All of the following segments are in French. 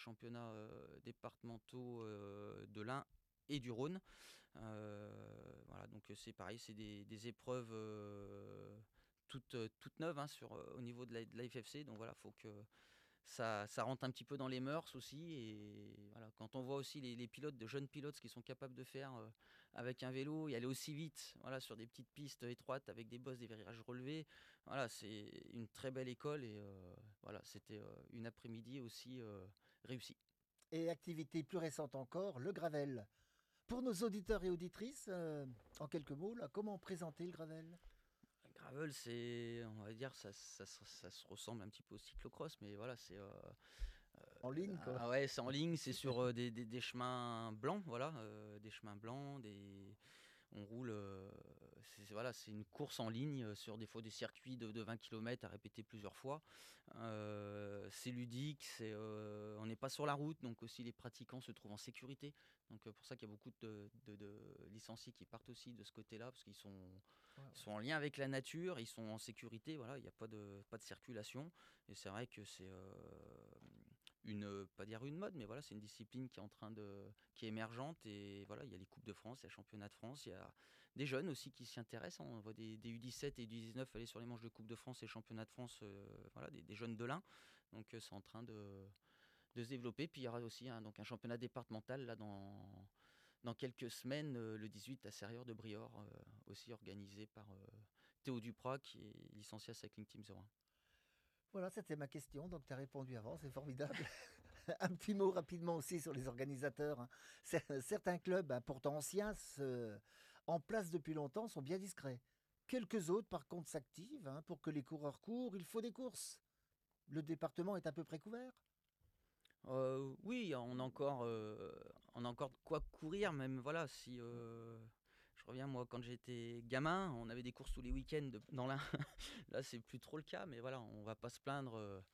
championnats départementaux de l'Ain et du Rhône. Voilà, donc c'est pareil, c'est des épreuves toutes neuves hein, au niveau de la FFC. Donc voilà, il faut que ça rentre un petit peu dans les mœurs aussi. Et voilà, quand on voit aussi les pilotes, de jeunes pilotes, ce qu'ils sont capables de faire avec un vélo et aller aussi vite, voilà, sur des petites pistes étroites avec des bosses, des virages relevés, voilà, c'est une très belle école. Et voilà, c'était une après-midi aussi réussie. Et activité plus récente encore, le gravel. Pour nos auditeurs et auditrices, en quelques mots, là, comment présenter le gravel? Le gravel, c'est, on va dire, ça se ressemble un petit peu au cyclocross, mais voilà, c'est En ligne, quoi. ah ouais, c'est en ligne, c'est sur des chemins blancs, voilà, des chemins blancs, on roule, voilà, c'est une course en ligne sur des fois des circuits de 20 km à répéter plusieurs fois. C'est ludique, on n'est pas sur la route, donc aussi les pratiquants se trouvent en sécurité. Donc pour ça qu'il y a beaucoup de licenciés qui partent aussi de ce côté-là, parce Ouais, ils ouais. sont en lien avec la nature, ils sont en sécurité, voilà, il n'y a pas de circulation. Et c'est vrai que c'est pas dire une mode, mais voilà, c'est une discipline qui est émergente. Et voilà, il y a les Coupes de France, il y a le Championnat de France, il y a des jeunes aussi qui s'y intéressent, hein. On voit des U17 et U19 aller sur les manches de Coupe de France et Championnat de France, voilà, des jeunes de l'Ain. Donc c'est en train de se développer. Puis il y aura aussi donc un championnat départemental là dans quelques semaines, le 18 à Serrières de Briord, aussi organisé par Théo Duprat, qui est licencié à Cycling Team 01. Voilà, c'était ma question, donc tu as répondu avant, c'est formidable. Un petit mot rapidement aussi sur les organisateurs, hein. Certains clubs, hein, pourtant anciens, en place depuis longtemps, sont bien discrets. Quelques autres, par contre, s'activent, hein. Pour que les coureurs courent, il faut des courses. Le département est à peu près couvert. Oui, on a encore de quoi courir, même voilà, si je reviens moi quand j'étais gamin, on avait des courses tous les week-ends dans l'Ain. Là, c'est plus trop le cas, mais voilà, on va pas se plaindre.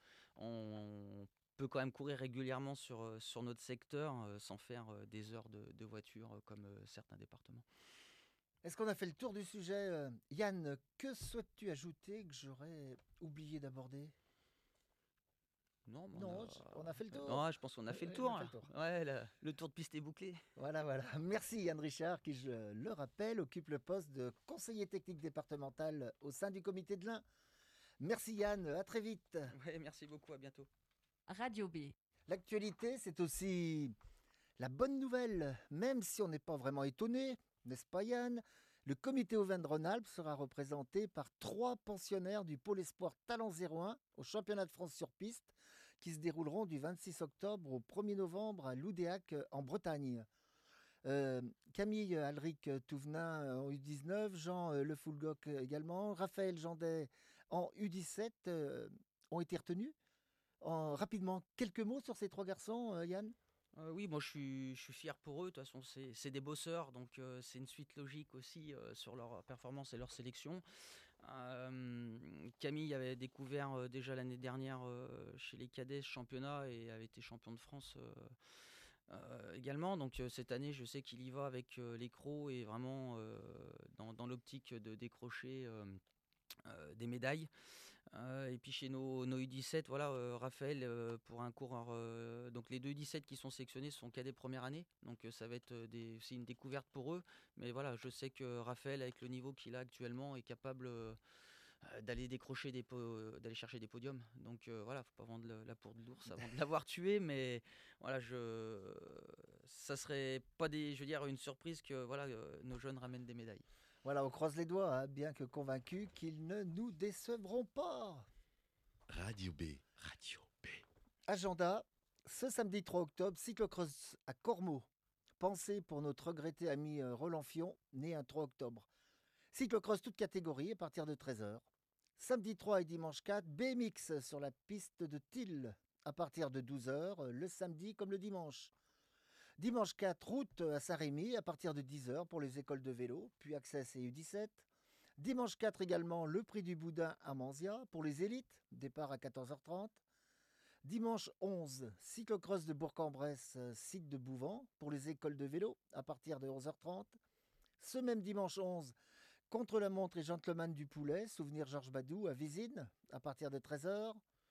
On peut quand même courir régulièrement sur notre secteur sans faire des heures de voiture comme certains départements. Est-ce qu'on a fait le tour du sujet? Yann, que souhaites-tu ajouter que j'aurais oublié d'aborder? Non, mais Non, on a fait le tour. non, je pense qu'on a Oui, fait le oui, on a tour fait le là. tour. Ouais, le tour de piste est bouclé. Voilà, voilà. Merci Yann Richard, qui, je le rappelle, occupe le poste de conseiller technique départemental au sein du comité de l'Ain. Merci Yann, à très vite. Ouais, merci beaucoup, à bientôt. Radio B. L'actualité, c'est aussi la bonne nouvelle, même si on n'est pas vraiment étonné, n'est-ce pas Yann? Le comité Auvergne-Rhône-Alpes sera représenté par 3 pensionnaires du pôle espoir Talent 01 au championnat de France sur piste qui se dérouleront du 26 octobre au 1er novembre à Loudéac en Bretagne. Camille Alric Touvenin en U19, Jean Le Foulgoc également, Raphaël Jandet en U17 ont été retenus. Rapidement, quelques mots sur ces 3 garçons, Yann? Oui, moi je suis fier pour eux. De toute façon, c'est des bosseurs, donc c'est une suite logique aussi sur leur performance et leur sélection. Camille avait découvert déjà l'année dernière chez les cadets ce championnat et avait été champion de France également. Donc cette année, je sais qu'il y va avec les crocs et vraiment dans l'optique de décrocher des médailles. Et puis chez nos U17, voilà, Raphaël, pour un coureur, donc les deux U17 qui sont sélectionnés sont cadets première année, donc ça va être c'est une découverte pour eux. Mais voilà, je sais que Raphaël, avec le niveau qu'il a actuellement, est capable d'aller décrocher d'aller chercher des podiums. Donc voilà, faut pas vendre la peau de l'ours avant de l'avoir tué, mais voilà, ça serait pas je veux dire, une surprise que voilà, nos jeunes ramènent des médailles. Voilà, on croise les doigts, hein, bien que convaincus qu'ils ne nous décevront pas. Radio B. Radio B. Agenda, ce samedi 3 octobre, cyclocross à Cormeaux. Pensez pour notre regretté ami Roland Fion, né un 3 octobre. Cyclocross toute catégorie à partir de 13 heures. Samedi 3 et dimanche 4, BMX sur la piste de Tille à partir de 12 heures, le samedi comme le dimanche. Dimanche 4, route à Saint-Rémy à partir de 10 heures pour les écoles de vélo, puis Access et U17. Dimanche 4 également, le prix du Boudin à Manzia pour les élites, départ à 14h30. Dimanche 11, cyclocross de Bourg-en-Bresse, site de Bouvant pour les écoles de vélo à partir de 11h30. Ce même dimanche 11, contre-la-montre et gentleman du Poulet, souvenir Georges Badou à Vizine à partir de 13h.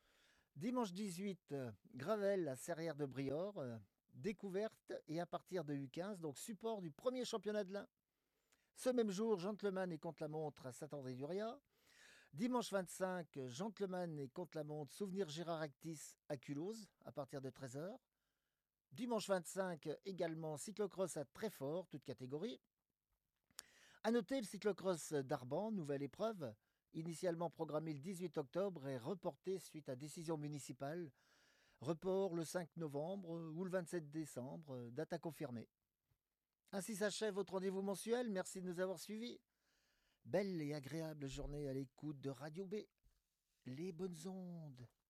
Dimanche 18, Gravel à Serrières de Briord, découverte et à partir de U15, donc support du premier championnat de l'Ain. Ce même jour, Gentleman et contre-la-montre à Saint-André-du-Riat. Dimanche 25, Gentleman et contre-la-montre Souvenir Gérard Actis à Culose à partir de 13h. Dimanche 25, également cyclocross à Treffort, toute catégorie. À noter le cyclocross d'Arban, nouvelle épreuve, initialement programmée le 18 octobre et reportée suite à décision municipale. Report le 5 novembre ou le 27 décembre, date à confirmer. Ainsi s'achève votre rendez-vous mensuel. Merci de nous avoir suivis. Belle et agréable journée à l'écoute de Radio B. Les bonnes ondes.